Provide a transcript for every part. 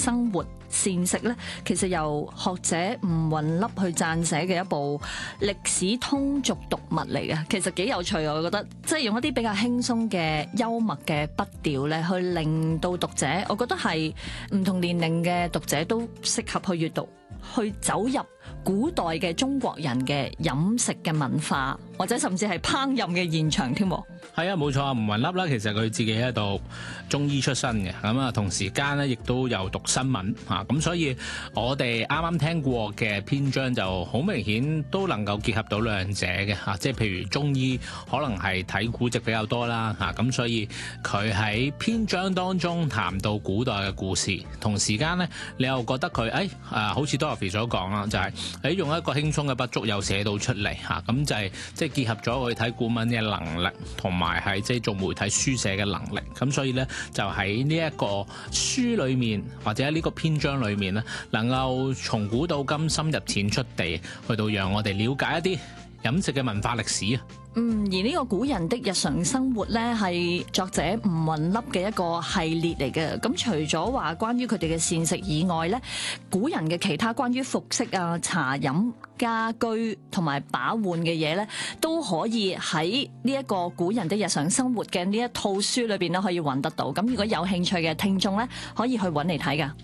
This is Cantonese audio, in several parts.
生活膳食咧，其實由學者吳雲粒去撰寫嘅一部歷史通俗讀物嚟嘅，其實幾有趣啊！我覺得即係用一啲比較輕鬆嘅幽默嘅筆調咧，去令到讀者，我覺得係唔同年齡嘅讀者都適合去閱讀，去走入古代嘅中國人嘅飲食嘅文化，或者甚至係烹飪嘅現場添。 係啊，冇錯啊，吳雲粒啦，其實佢自己喺度中醫出身嘅，咁啊同時間咧亦都有讀新聞嚇，咁所以我哋啱啱聽過嘅篇章就好明顯都能夠結合到兩者嘅嚇，即係譬如中醫可能係睇古籍比較多啦嚇，咁所以佢喺篇章當中談到古代嘅故事，同時間咧你又覺得佢好似 Dorothy 所講啦，就係用一個輕鬆嘅筆觸又寫到出嚟嚇，咁就係即係結合咗佢睇古文嘅能力同埋係即係做媒體書寫嘅能力，咁所以咧就喺呢一個書裏面或者喺呢個篇章裏面咧，能夠從古到今深入淺出地去到讓我哋了解一啲飲食嘅文化歷史啊。 而呢個古人的日常生活咧，係作者吳雲粒嘅一個系列嚟嘅。咁除咗話關於佢哋嘅膳食以外咧，古人嘅其他關於服飾啊、茶飲、家居同埋把玩嘅嘢咧，都可以喺呢一個古人的日常生活嘅呢一套書裏邊咧，可以揾得到。咁如果有興趣嘅聽眾咧，可以去揾嚟睇噶。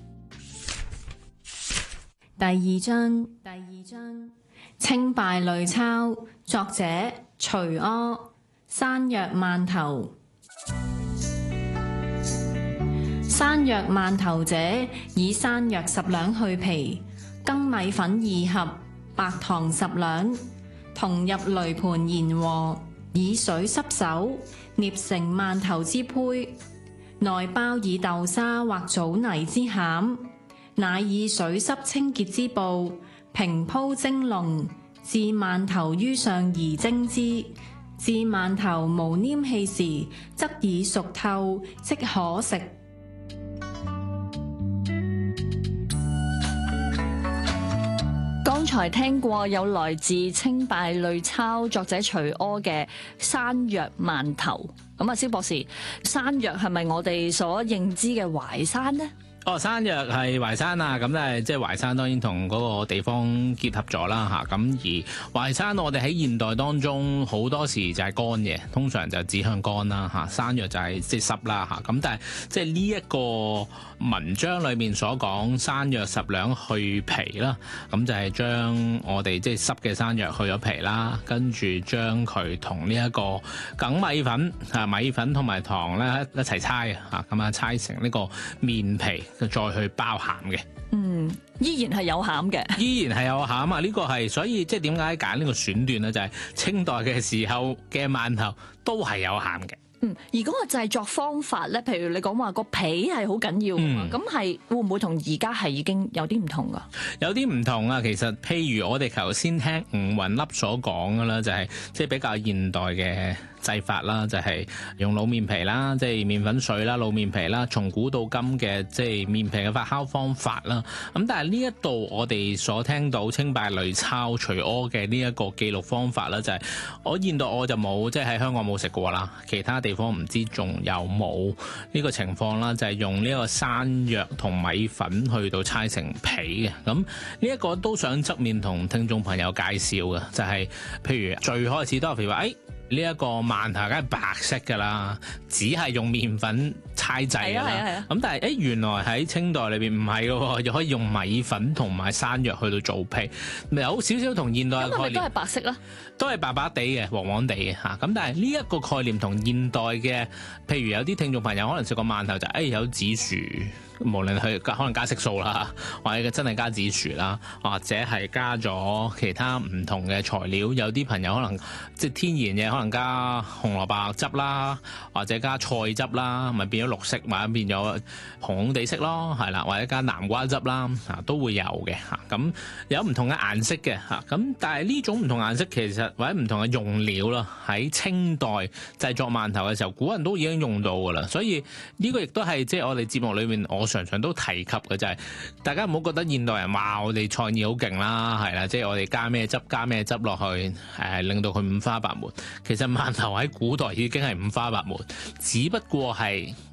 第二章，清稗類鈔，作者徐柯，山藥饅頭。山藥饅頭者，以山藥10兩去皮，粳米粉2盒，白糖10兩，同入鋁盤研和，以水濕手，捏成饅頭之胚，內包以豆沙或棗泥之餡，乃以水濕清潔之布平鋪蒸籠，置饅頭於上而蒸之。至饅頭無黏氣時，則已熟透，即可食。 剛才聽過有來自清稗類鈔作者徐柯嘅山藥饅頭。咁啊，蕭博士，山藥係咪我哋所認知嘅淮山呢？ 山藥係淮山啊，咁咧即係淮山當然同嗰個地方結合咗啦嚇，咁而淮山我哋喺現代當中好多時就係乾嘅，通常就指向乾啦嚇，山藥就係即係濕啦嚇，咁但係即係呢一個文章裏面所講山藥10兩去皮啦，咁就係將我哋即係濕嘅山藥去咗皮啦，跟住將佢同呢一個粳米粉米粉同埋糖咧一齊搓啊，咁啊搓成呢個麵皮。再去包餡嘅， 依然係有餡嘅， 依然係有餡啊！呢個係所以即係點解揀呢個選段咧？就係清代嘅時候嘅饅頭都係有餡嘅。 而嗰個製作方法咧，譬如你講話個皮係好緊要㗎嘛，咁係會唔會同而家係已經有啲唔同㗎？ 有啲唔同啊！其實譬如我哋頭先聽吳雲粒所講嘅啦，就係即係比較現代嘅製法啦，就係用老麵皮啦，即係麵粉水啦、老麵皮啦，從古到今嘅即係麵皮嘅發酵方法啦。咁但係呢一度我哋所聽到清稗類鈔徐柯嘅呢一個記錄方法啦，就係我現代我就冇即係喺香港冇食過啦，其他地方唔知仲有冇呢個情況啦，就係用呢個山藥同米粉去到搓成皮嘅。咁呢一個都想側面同聽眾朋友介紹嘅，就係譬如最開始都係譬如話呢一個饅頭梗係白色㗎啦，只係用麵粉搓製㗎啦。咁但係原來喺清代裏邊唔係嘅喎，又可以用米粉同埋山藥去到做皮，有少少同現代嘅概念。 都係白色啦， 都係白白地嘅、黃黃地嘅嚇。咁但係呢一個概念同現代嘅，譬如有啲聽眾朋友可能食個饅頭就有紫薯。無論係可能加色素啦，或者真係加紫薯啦，或者係加咗其他唔同嘅材料。有啲朋友可能即係天然嘅，可能加紅蘿蔔汁啦，或者加菜汁啦，咪變咗綠色，或者變咗紅紅地色咯，係啦，或者加南瓜汁啦，都會有嘅嚇。咁有唔同嘅顏色嘅嚇，咁但係呢種唔同顏色其實或者唔同嘅用料啦，喺清代製作饅頭嘅時候，古人都已經用到㗎啦。所以呢個亦都係即係我哋節目裏面我常常都提及嘅，就係大家唔好覺得現代人話我哋創意好勁啦，係啦，即係我哋加咩汁落去，令到佢五花八門。其實饅頭喺古代已經係五花八門，只不過係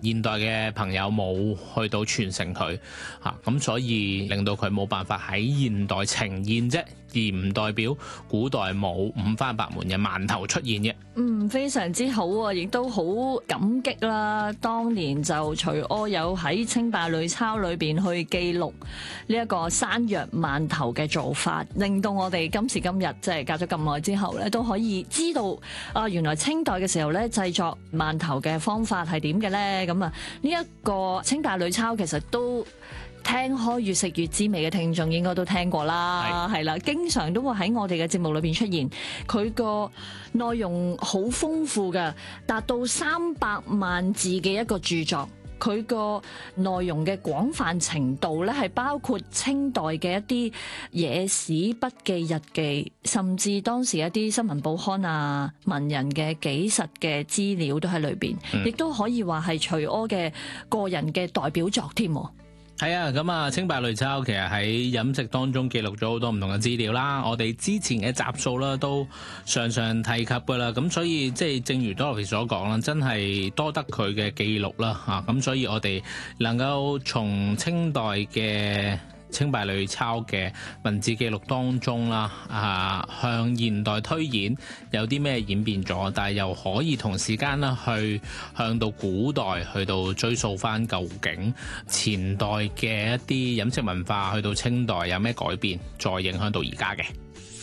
現代嘅朋友冇去到傳承佢嚇，咁所以令到佢冇辦法喺現代呈現啫，而唔代表古代冇五花八門嘅饅頭出現嘅。 非常之好啊，亦都好感激啦。當年就徐柯有喺清稗類鈔裏邊去記錄呢一個山藥饅頭嘅做法，令到我哋今時今日即係隔咗咁耐之後咧，都可以知道原來清代嘅時候咧製作饅頭嘅方法係點嘅咧。咁啊，呢一個清稗類鈔其實都聽開越食越滋味嘅聽眾應該都聽過啦，係啦，經常都會喺我哋嘅節目裏邊出現。佢個內容好豐富嘅，達到300萬字嘅一個著作。佢個內容嘅廣泛程度咧，係包括清代嘅一啲野史筆記、日記，甚至當時一啲新聞報刊啊、文人嘅紀實嘅資料都喺裏邊，亦都可以話係徐柯嘅個人嘅代表作添。 係啊，咁啊，清稗類鈔其實喺飲食當中記錄咗好多唔同嘅資料啦。我哋之前嘅集數啦，都常常提及噶啦。咁所以即係正如 Dorothy 所講啦，真係多得佢嘅記錄啦嚇。咁所以我哋能夠從清代嘅清稗類鈔嘅文字記錄當中啦，向現代推演有啲咩演變咗，但係又可以同時間啦去向到古代去到追溯翻究竟前代嘅一啲飲食文化去到清代有咩改變，再影響到而家嘅。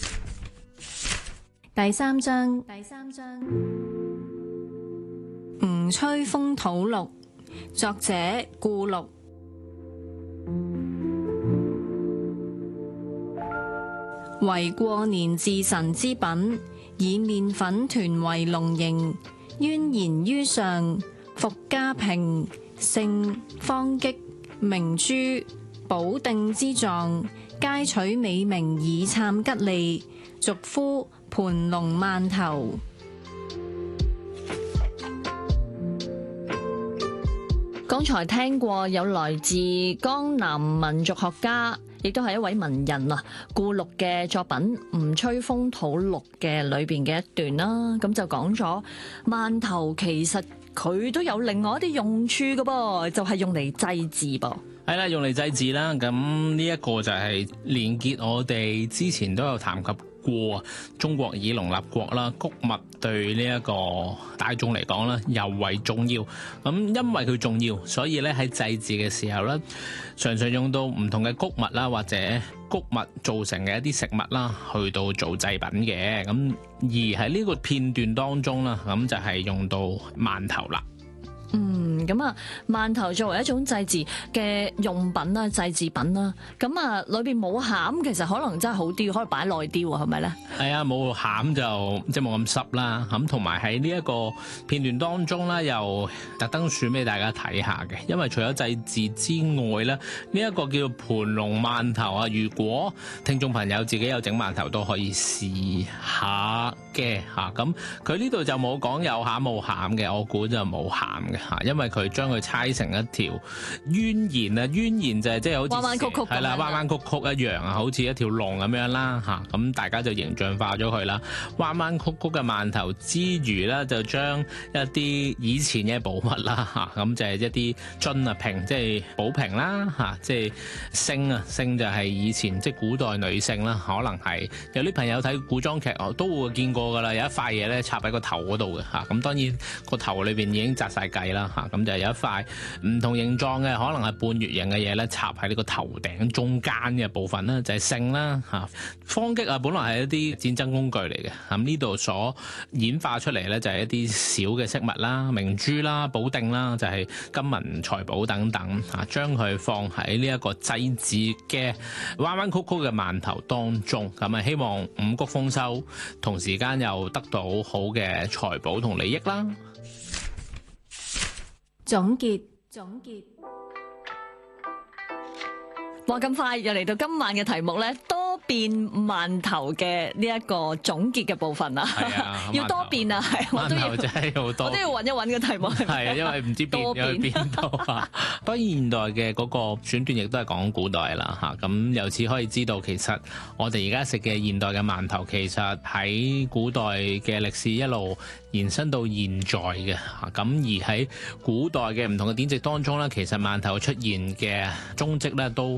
第三章吳吹風土錄，作者顧祿。為過年治神之品，以麵粉團為龍形，淵言於上，復家平，勝方戟、明珠、保定之狀，皆取美名以參吉利，俗呼盤龍饅頭。 剛才聽過有來自江南民族學家，亦都係一位文人啊，顧祿嘅作品《吳吹風土錄》嘅裏邊嘅一段啦，咁就講咗饅頭其實佢都有另外一啲用處嘅噃，就係用嚟祭祀噃。 係啦，用嚟祭祀啦，咁呢一個就係連結我哋之前都有談及過中國以農立國啦，穀物對呢一個大眾嚟講啦尤為重要。咁因為佢重要，所以咧喺祭祀嘅時候咧，常常用到唔同嘅穀物啦，或者穀物造成嘅一啲食物啦，去到做祭品嘅。咁而喺呢個片段當中啦，咁就係用到饅頭啦。 咁啊，饅頭作為一種祭祀嘅用品啦、祭祀品啦，咁啊裏邊冇餡，其實可能真係好啲，可以擺耐啲喎，係咪咧？係啊，冇餡就即係冇咁濕啦。咁同埋喺呢一個片段當中咧，又特登選俾大家睇下嘅，因為除咗祭祀之外咧，呢一個叫做盤龍饅頭啊。如果聽眾朋友自己有整饅頭都可以試下嘅嚇。咁佢呢度就冇講有餡冇餡嘅，我估就冇餡嘅嚇，因為佢將佢猜成一條蜿蜒啊，蜿蜒就係即係好似彎彎曲曲係啦，彎彎曲曲一樣啊，好似一條龍咁樣啦嚇。咁大家就形象化咗佢啦，彎彎曲曲嘅饅頭之餘啦，就將一啲以前嘅寶物啦嚇，咁就係一啲樽啊瓶，即係寶瓶啦嚇，即係星啊，星就係以前即係古代女性啦，可能係有啲朋友睇古裝劇都會見過㗎啦，有一塊嘢咧插喺個頭嗰度嘅嚇。咁當然個頭裏邊已經紮晒計啦嚇，咁就有一塊唔同形狀嘅，可能係半月形嘅嘢咧，插喺呢個頭頂中間嘅部分咧，就係星啦嚇。方戟啊，本來係一啲戰爭工具嚟嘅，咁呢度所演化出嚟咧就係一啲小嘅飾物啦，明珠啦、保定啦，就係金銀財寶等等嚇，將佢放喺呢一個祭祀嘅彎彎曲曲嘅饅頭當中，咁啊希望五穀豐收，同時間又得到好嘅財寶同利益啦。 總結， 哇！咁快又嚟到今晚嘅題目咧，多變饅頭嘅呢一個總結嘅部分啦。 係啊， 要多變啊，係我都要饅頭真係好多， 我都要揾一揾個題目係咪。 係啊，因為唔知變咗去邊度啊。當然現代嘅嗰個選段亦都係講古代啦嚇，咁由此可以知道其實我哋而家食嘅現代嘅饅頭，其實喺古代嘅歷史一路延伸到現在嘅嚇，咁而喺古代嘅唔同嘅典籍當中咧，其實饅頭出現嘅蹤跡咧都